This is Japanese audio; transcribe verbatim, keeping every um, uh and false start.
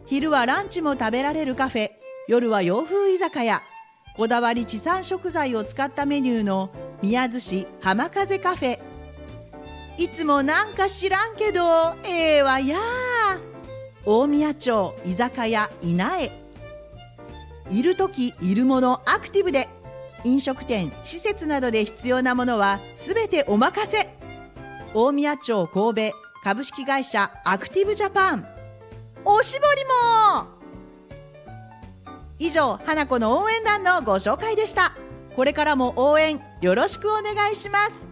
昼はランチも食べられるカフェ、夜は洋風居酒屋、こだわり地産食材を使ったメニューの宮津市浜風カフェ。いつもなんか知らんけどええわや大宮町居酒屋稲江。いるときいるものアクティブで、飲食店施設などで必要なものはすべてお任せ。大宮町神戸株式会社アクティブジャパン。おしぼりも。以上、花子の応援団のご紹介でした。これからも応援よろしくお願いします。